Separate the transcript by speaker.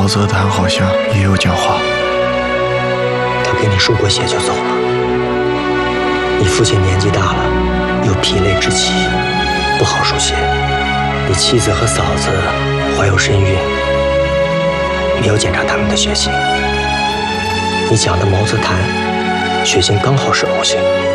Speaker 1: 毛泽谈好像也有讲话。
Speaker 2: 他给你输过血就走了。你父亲年纪大了，有疲累之期，不好输血。你妻子和嫂子怀有身孕，没有检查他们的血型。你讲的毛泽谈，血型刚好是 O 型。